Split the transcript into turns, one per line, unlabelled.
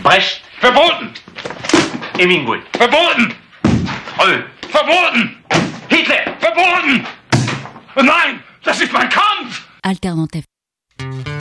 Brecht.
Verboten.
Hemingway.
Verboten.
Fröll.
Verboten.
Hitler.
Verboten. Nein, das ist mein Kampf.
Alternative.